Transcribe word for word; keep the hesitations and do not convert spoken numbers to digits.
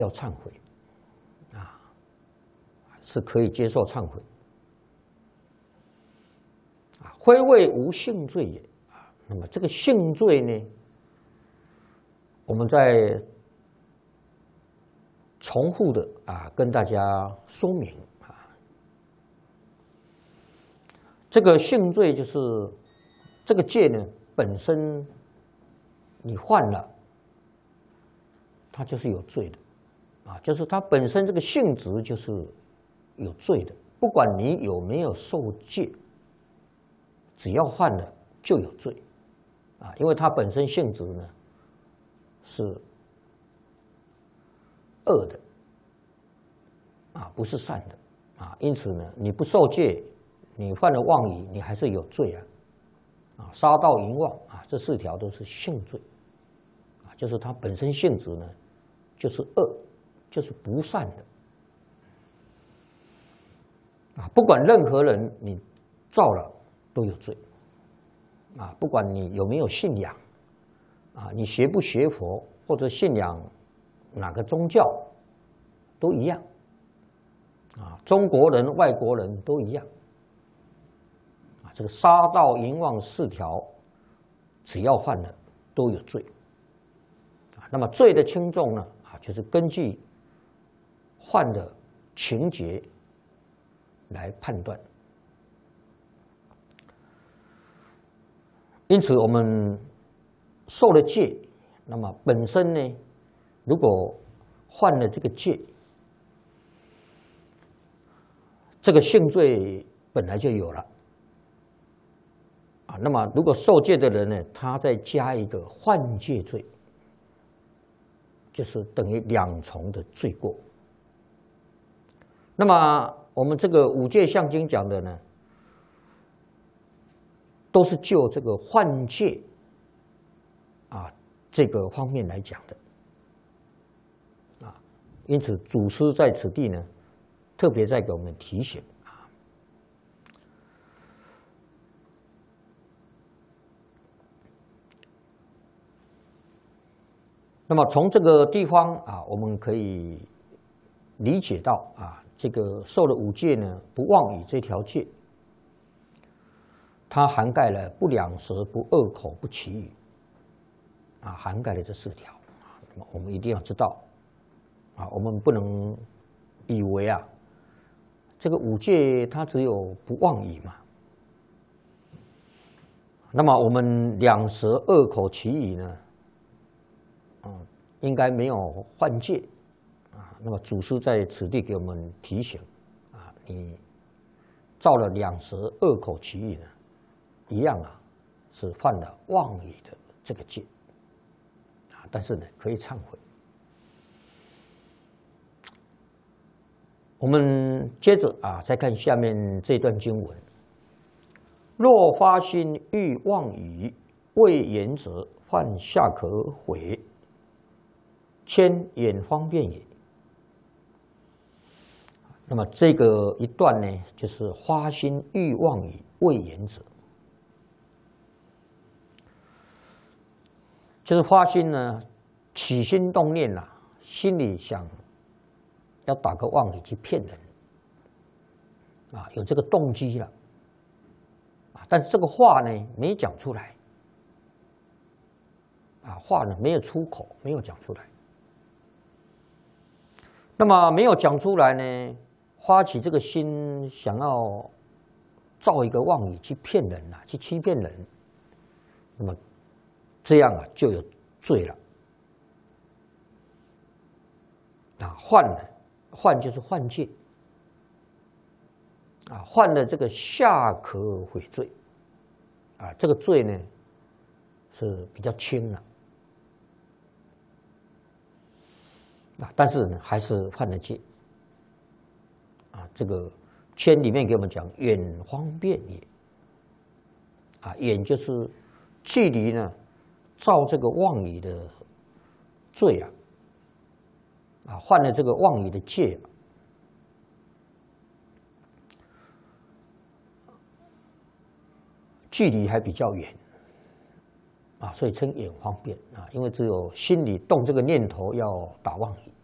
要忏悔啊，是可以接受忏悔啊。非谓无性罪也啊。那么这个性罪呢，我们在重复的啊跟大家说明啊，这个性罪就是这个戒呢本身你犯了，它就是有罪的啊，就是它本身这个性质就是有罪的，不管你有没有受戒，只要犯了就有罪啊，因为它本身性质呢是恶的啊，不是善的啊，因此呢，你不受戒，你犯了妄语，你还是有罪啊啊，杀盗淫妄啊，这四条都是性罪啊，就是它本身性质呢就是恶，就是不善的啊，不管任何人你造了都有罪啊，不管你有没有信仰啊，你学不学佛或者信仰哪个宗教都一样啊，中国人、外国人都一样啊。这个杀盗淫妄四条，只要犯了都有罪啊。那么罪的轻重呢啊，就是根据犯的情节来判断。因此，我们受了戒，那么本身呢，如果犯了这个戒，这个性罪本来就有了啊。那么，如果受戒的人呢，他再加一个犯戒罪，就是等于两重的罪过。那么，我们这个五戒相经讲的呢，都是就这个犯戒啊这个方面来讲的。因此，祖师在此地呢，特别在给我们提醒啊。那么从这个地方啊，我们可以理解到啊，这个受了五戒呢，不妄语这条戒，它涵盖了不两舌、不恶口、不绮语啊，涵盖了这四条啊。那么我们一定要知道。啊，我们不能以为啊，这个五戒它只有不妄语嘛。那么我们两舌、恶口、绮语呢，嗯，应该没有犯戒啊。那么祖师在此地给我们提醒啊，你造了两舌、恶口、绮语呢，一样啊，是犯了妄语的这个戒啊。但是呢，可以忏悔。我们接着啊，再看下面这段经文：若发心欲妄语，未言者，犯下可悔，谦远方便也。那么这个一段呢，就是发心欲妄语，未言者，就是发心呢，起心动念啦、啊，心里想。要打个妄语去骗人啊，有这个动机了啊，但是这个话呢没讲出来啊，话呢没有出口，没有讲出来。那么没有讲出来呢，发起这个心，想要造一个妄语去骗人啊，去欺骗人，那么这样啊就有罪了啊，犯了。犯就是犯戒啊，犯了这个下可悔罪啊，这个罪呢是比较轻了啊，但是呢还是犯了戒啊。这个签里面给我们讲远方便也啊，远就是距离呢造这个妄语的罪啊。啊，犯了这个妄语的戒，距离还比较远啊，所以称远方便啊，因为只有心里动这个念头要打妄语